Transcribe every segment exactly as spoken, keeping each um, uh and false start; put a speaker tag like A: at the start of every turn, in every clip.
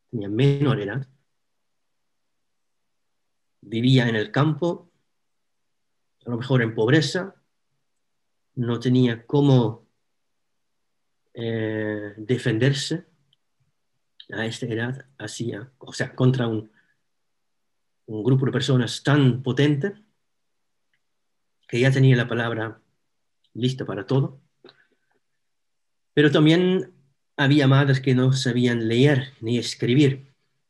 A: tenía menor edad, vivía en el campo, a lo mejor en pobreza, no tenía cómo eh, defenderse a esta edad, hacía, o sea, contra un, un grupo de personas tan potente que ya tenía la palabra lista para todo, pero también había madres que no sabían leer ni escribir.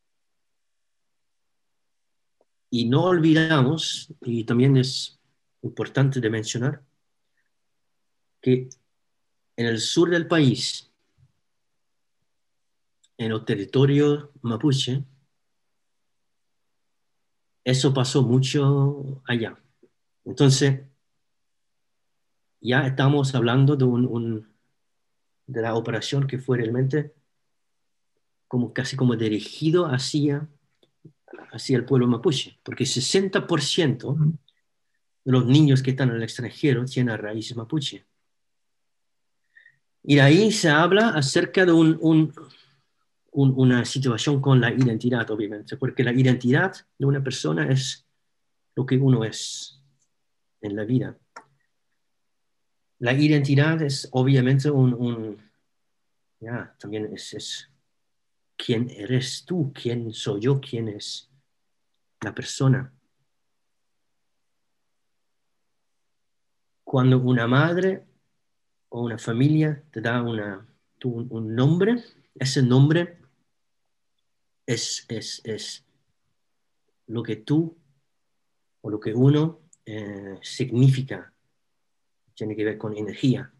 A: Y no olvidamos, y también es importante de mencionar, que en el sur del país, en el territorio mapuche, eso pasó mucho allá. Entonces, ya estamos hablando de, un, un, de la operación que fue realmente como casi como dirigido hacia, hacia el pueblo mapuche, porque sesenta por ciento de los niños que están en el extranjero tienen raíces mapuche. Y de ahí se habla acerca de un, un, un, una situación con la identidad, obviamente, porque la identidad de una persona es lo que uno es en la vida. La identidad es obviamente un, un ya, también es, es quién eres tú, quién soy yo, quién es la persona. Cuando una madre o una familia te da una, tú, un, un nombre, ese nombre es, es, es lo que tú o lo que uno eh, significa, tiene que ver con energía.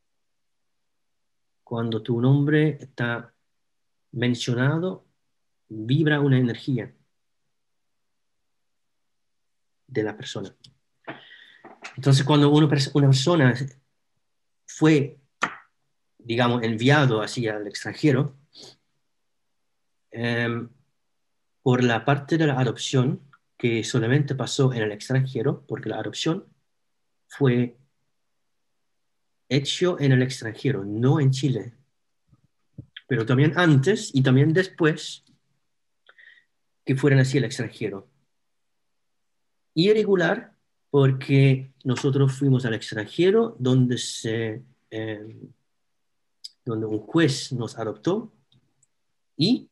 A: Cuando tu nombre está mencionado, vibra una energía de la persona. Entonces, cuando uno, una persona fue, digamos, enviado hacia el extranjero, eh, por la parte de la adopción, que solamente pasó en el extranjero, porque la adopción fue hecho en el extranjero, no en Chile, pero también antes y también después que fueran hacia el extranjero. Irregular, porque nosotros fuimos al extranjero donde, se, eh, donde un juez nos adoptó y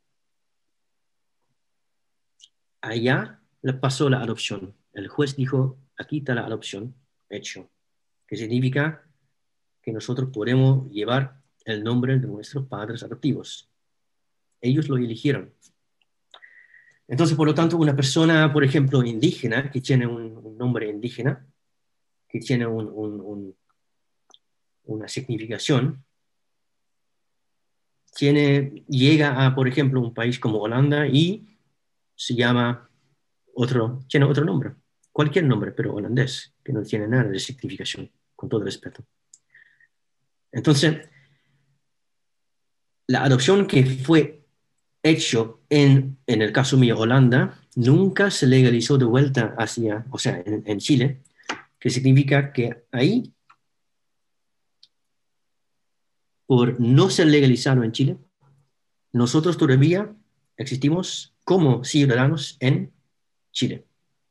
A: allá le pasó la adopción. El juez dijo, aquí está la adopción, hecho, que significa que nosotros podemos llevar el nombre de nuestros padres adoptivos. Ellos lo eligieron. Entonces, por lo tanto, una persona, por ejemplo, indígena, que tiene un, un nombre indígena, que tiene un, un, un, una significación, tiene, llega a, por ejemplo, un país como Holanda y se llama otro, tiene otro nombre, cualquier nombre, pero holandés, que no tiene nada de significación, con todo respeto. Entonces, la adopción que fue hecho en, en el caso mío, Holanda, nunca se legalizó de vuelta hacia, o sea, en, en Chile, que significa que ahí, por no ser legalizado en Chile, nosotros todavía existimos como ciudadanos en Chile.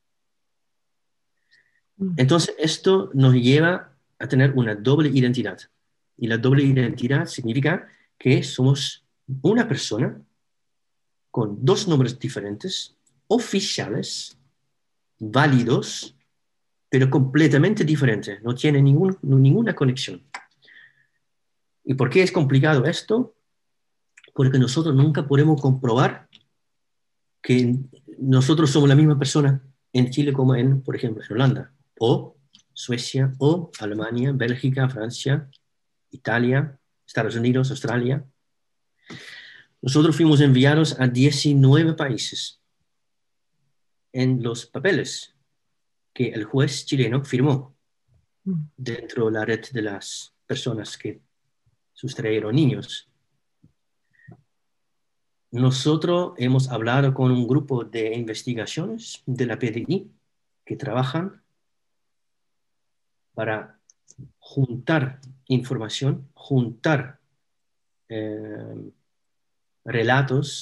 A: Entonces, esto nos lleva a tener una doble identidad. Y la doble identidad significa que somos una persona con dos nombres diferentes, oficiales, válidos, pero completamente diferentes. No tiene ningún, ninguna conexión. ¿Y por qué es complicado esto? Porque nosotros nunca podemos comprobar que nosotros somos la misma persona en Chile como en, por ejemplo, en Holanda, o Suecia, o Alemania, Bélgica, Francia, Italia, Estados Unidos, Australia. Nosotros fuimos enviados a diecinueve países en los papeles que el juez chileno firmó dentro de la red de las personas que sustrayeron niños. Nosotros hemos hablado con un grupo de investigaciones de la P D I que trabajan para juntar información, juntar eh, relatos